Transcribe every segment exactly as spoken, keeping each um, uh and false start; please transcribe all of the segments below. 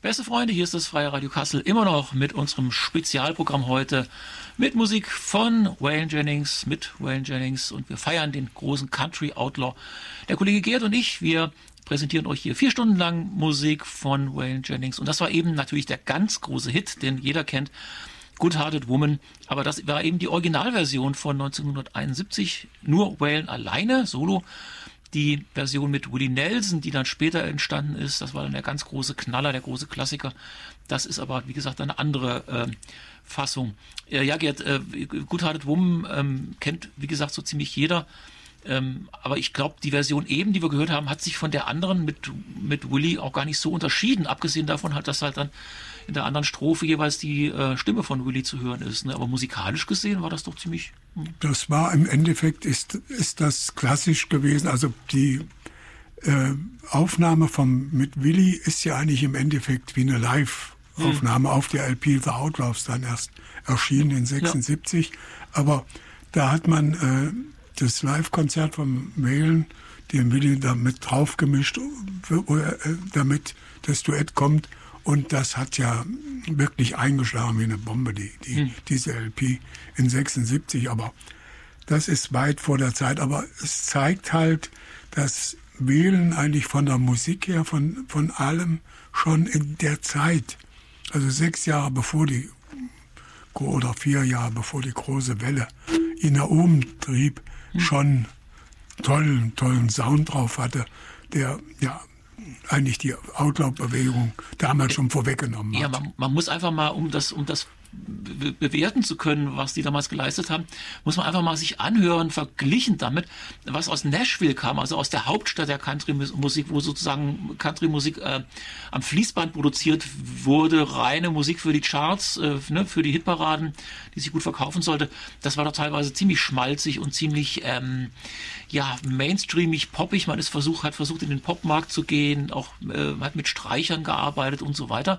Beste Freunde, hier ist das Freie Radio Kassel, immer noch mit unserem Spezialprogramm heute, mit Musik von Waylon Jennings, mit Waylon Jennings, und wir feiern den großen Country Outlaw. Der Kollege Gerd und ich, wir präsentieren euch hier vier Stunden lang Musik von Waylon Jennings, und das war eben natürlich der ganz große Hit, den jeder kennt, Good Hearted Woman, aber das war eben die Originalversion von neunzehnhunderteinundsiebzig, nur Waylon alleine, solo. Die Version mit Willie Nelson, die dann später entstanden ist, das war dann der ganz große Knaller, der große Klassiker. Das ist aber, wie gesagt, eine andere äh, Fassung. Äh, ja, Gerd, äh, Good Hearted Woman ähm, kennt, wie gesagt, so ziemlich jeder. Ähm, aber ich glaube, die Version eben, die wir gehört haben, hat sich von der anderen mit, mit Willie auch gar nicht so unterschieden. Abgesehen davon halt, dass halt dann in der anderen Strophe jeweils die äh, Stimme von Willie zu hören ist. Ne? Aber musikalisch gesehen war das doch ziemlich... Hm. Das war im Endeffekt, ist, ist das klassisch gewesen. Also die äh, Aufnahme vom, mit Willie ist ja eigentlich im Endeffekt wie eine Live-Aufnahme hm. auf der L P The Outlaws dann erst erschienen in sechsundsiebzig. Ja. Aber da hat man äh, das Live-Konzert vom Waylon, den Willie da mit drauf gemischt, damit das Duett kommt. Und das hat ja wirklich eingeschlagen wie eine Bombe, die, die, hm. diese L P in sechsundsiebzig. Aber das ist weit vor der Zeit. Aber es zeigt halt, dass Waylon eigentlich von der Musik her, von, von allem schon in der Zeit, also sechs Jahre bevor die, oder vier Jahre bevor die große Welle ihn nach oben trieb, hm. schon tollen, tollen Sound drauf hatte, der, ja, eigentlich die Outlaw-Bewegung damals schon vorweggenommen hat. Ja, man, man muss einfach mal, um das, um das be- bewerten zu können, was die damals geleistet haben, muss man einfach mal sich anhören, verglichen damit, was aus Nashville kam, also aus der Hauptstadt der Country-Musik, wo sozusagen Country-Musik äh, am Fließband produziert wurde, reine Musik für die Charts, äh, ne, für die Hitparaden, die sich gut verkaufen sollte. Das war doch teilweise ziemlich schmalzig und ziemlich ähm, ja, mainstreamig, poppig. Man ist versucht, hat versucht, in den Popmarkt zu gehen, auch äh, hat mit Streichern gearbeitet und so weiter.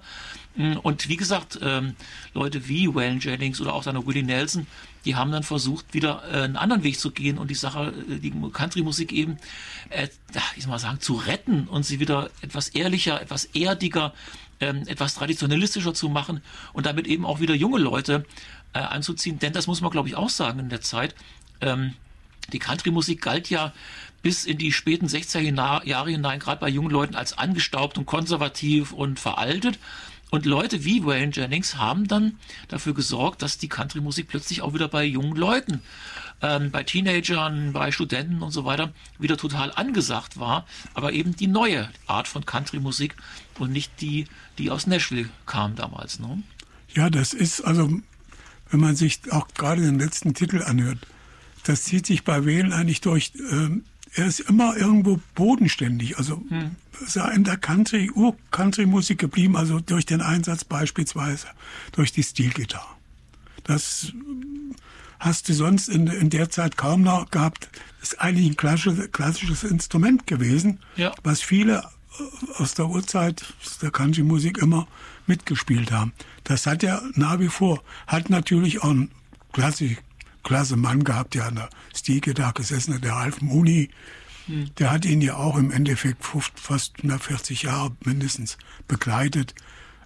Und wie gesagt, ähm, Leute wie Waylon Jennings oder auch dann Willie Nelson, die haben dann versucht, wieder äh, einen anderen Weg zu gehen und die Sache, die Country-Musik eben, äh, ich soll mal sagen, zu retten und sie wieder etwas ehrlicher, etwas erdiger, ähm, etwas traditionalistischer zu machen und damit eben auch wieder junge Leute äh, anzuziehen. Denn das muss man, glaube ich, auch sagen in der Zeit. Ähm, die Country-Musik galt ja bis in die späten sechziger Jahre hinein, gerade bei jungen Leuten, als angestaubt und konservativ und veraltet. Und Leute wie Waylon Jennings haben dann dafür gesorgt, dass die Country-Musik plötzlich auch wieder bei jungen Leuten, ähm, bei Teenagern, bei Studenten und so weiter wieder total angesagt war. Aber eben die neue Art von Country-Musik und nicht die, die aus Nashville kam damals. Ne? Ja, das ist also, wenn man sich auch gerade den letzten Titel anhört, das zieht sich bei Waylon eigentlich durch. Ähm, er ist immer irgendwo bodenständig, also hm. ist er in der Country, Ur-Country-Musik geblieben, also durch den Einsatz beispielsweise durch die Steelgitarre. Das hast du sonst in, in der Zeit kaum noch gehabt. Das ist eigentlich ein klassisches, klassisches Instrument gewesen, ja. was viele aus der Urzeit, aus der Country-Musik immer mitgespielt haben. Das hat er nach wie vor. Hat natürlich auch ein klassisch klasse Mann gehabt, der an der Steelgitarre gesessen hat, der Ralph Mooney. Hm. Der hat ihn ja auch im Endeffekt fast vierzig Jahre mindestens begleitet.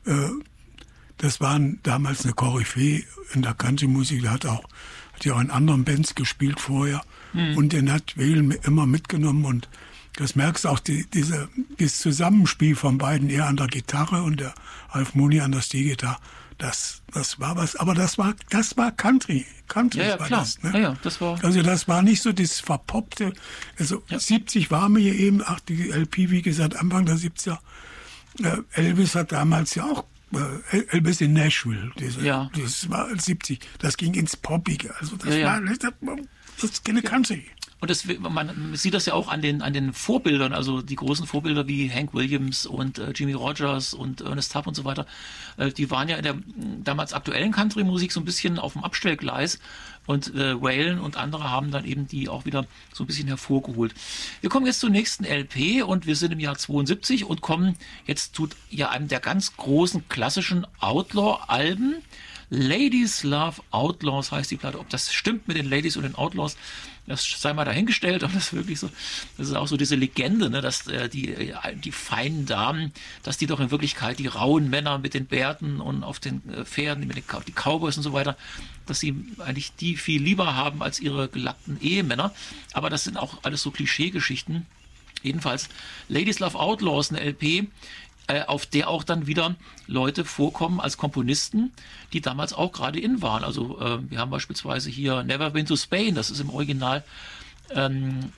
Das war damals eine Koryphäe in der Country-Musik. Der hat auch, hat ja auch in anderen Bands gespielt vorher. Hm. Und den hat Waylon immer mitgenommen. Und das merkst du auch, die, diese, dieses Zusammenspiel von beiden, er an der Gitarre und der Ralph Mooney an der Steelgitarre. Das, das war was, aber das war, das war Country. Country ja, ja, war klar. das. Ne? Ja, ja, das war also das war nicht so das verpoppte. Also ja. siebzig waren wir hier eben, ach die L P, wie gesagt, Anfang der siebziger. Äh, Elvis hat damals ja auch, äh, Elvis in Nashville, diese, ja. das war siebzig, das ging ins Poppige. Also das ja, war, ja. das, das ist keine Country. Und das, man sieht das ja auch an den, an den Vorbildern, also die großen Vorbilder wie Hank Williams und äh, Jimmy Rogers und Ernest Tubb und so weiter, äh, die waren ja in der damals aktuellen Country-Musik so ein bisschen auf dem Abstellgleis und äh, Waylon und andere haben dann eben die auch wieder so ein bisschen hervorgeholt. Wir kommen jetzt zur nächsten L P und wir sind im Jahr zweiundsiebzig und kommen jetzt zu ja einem der ganz großen klassischen Outlaw-Alben, Ladies Love Outlaws heißt die Platte. Ob das stimmt mit den Ladies und den Outlaws, das sei mal dahingestellt. Und das ist wirklich so, das ist auch so diese Legende, ne, dass äh, die, äh, die feinen Damen, dass die doch in Wirklichkeit die rauen Männer mit den Bärten und auf den äh, Pferden, mit den die Cowboys und so weiter, dass sie eigentlich die viel lieber haben als ihre gelackten Ehemänner. Aber das sind auch alles so Klischeegeschichten. Jedenfalls Ladies Love Outlaws, eine L P, äh, auf der auch dann wieder Leute vorkommen als Komponisten, die damals auch gerade in waren. Also äh, wir haben beispielsweise hier Never Been to Spain, das ist im Original ähm,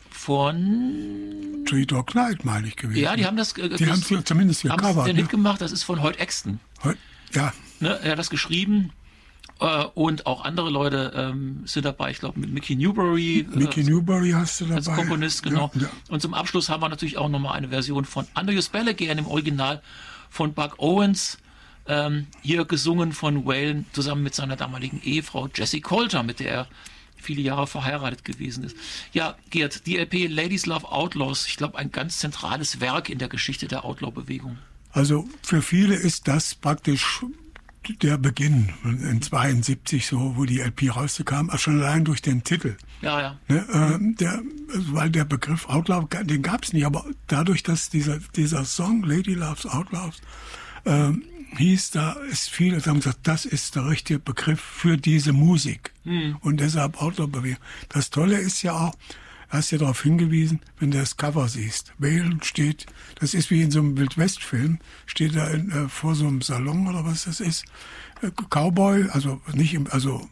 von Three Dog Night, meine ich, gewesen. Ja, die haben das, äh, die haben es zumindest gecovert. Den ne? Hit gemacht, das ist von Hoyt Axton. Ja. Ne, er hat das geschrieben. Und auch andere Leute ähm, sind dabei, ich glaube mit Mickey Newbury. Mickey äh, Newbury hast du dabei. Als Komponist, genau. Ja, ja. Und zum Abschluss haben wir natürlich auch nochmal eine Version von Under Your Spell Again im Original von Buck Owens. Ähm, hier gesungen von Waylon zusammen mit seiner damaligen Ehefrau Jessie Coulter, mit der er viele Jahre verheiratet gewesen ist. Ja, Gerd, die L P Ladies Love Outlaws, ich glaube ein ganz zentrales Werk in der Geschichte der Outlaw-Bewegung. Also für viele ist das praktisch der Beginn in zweiundsiebzig, so, wo die L P rauskam, auch schon allein durch den Titel. Ja, ja. Ne, äh, der, weil der Begriff Outlaw, den gab es nicht, aber dadurch, dass dieser, dieser Song Lady Loves Outlaws äh, hieß, da ist viele, haben gesagt, das ist der richtige Begriff für diese Musik. Hm. Und deshalb Outlaw-Bewegung. Das Tolle ist ja auch, hast ja darauf hingewiesen, wenn du das Cover siehst. Waylon steht, das ist wie in so einem Wildwest-Film, steht da in, äh, vor so einem Salon oder was das ist. Äh, Cowboy, also nicht im, also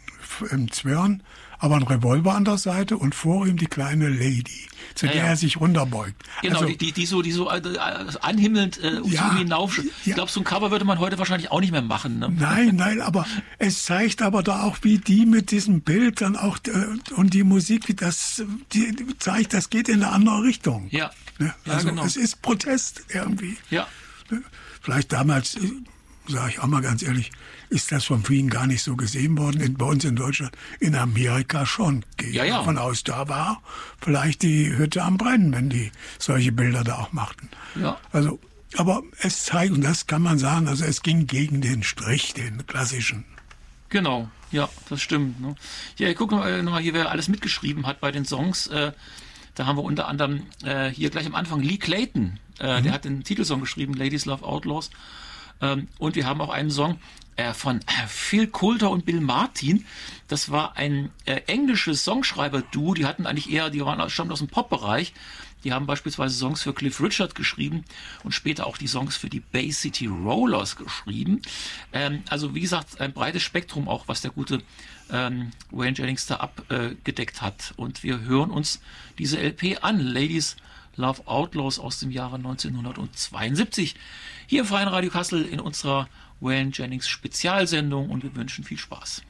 im Zwirn, aber ein Revolver an der Seite und vor ihm die kleine Lady, zu ja, der ja. er sich runterbeugt. Genau, also, die, die, die so, die so äh, anhimmelnd äh, um ja, so hinauf. Ich ja. glaube, so ein Cover würde man heute wahrscheinlich auch nicht mehr machen. Ne? Nein, nein, aber es zeigt aber da auch, wie die mit diesem Bild dann auch äh, und die Musik, wie das die zeigt, das geht in eine andere Richtung. Ja. Ne? Also ja, genau. Es ist Protest irgendwie. Ja. Ne? Vielleicht damals, sage ich auch mal ganz ehrlich, ist das von vielen gar nicht so gesehen worden. In, bei uns in Deutschland, in Amerika schon. Gehe ja, ja. davon aus, da war vielleicht die Hütte am Brennen, wenn die solche Bilder da auch machten. Ja. Also, aber es zeigt, und das kann man sagen, also es ging gegen den Strich, den klassischen. Genau, ja, das stimmt. Ne? Ja, guck mal, noch mal hier, wer alles mitgeschrieben hat bei den Songs. Äh, da haben wir unter anderem äh, hier gleich am Anfang Lee Clayton. Äh, mhm. Der hat den Titelsong geschrieben, Ladies Love Outlaws. Ähm, und wir haben auch einen Song äh, von äh, Phil Coulter und Bill Martin. Das war ein äh, englisches Songschreiber-Duo. Die hatten eigentlich eher, die waren stammten aus dem Pop-Bereich. Die haben beispielsweise Songs für Cliff Richard geschrieben und später auch die Songs für die Bay City Rollers geschrieben. Ähm, also wie gesagt, ein breites Spektrum auch, was der gute ähm, Waylon Jennings da abgedeckt äh, hat. Und wir hören uns diese L P an, Ladies Love Outlaws aus dem Jahre neunzehnhundertzweiundsiebzig. Hier im Freien Radio Kassel in unserer Waylon Jennings Spezialsendung und wir wünschen viel Spaß.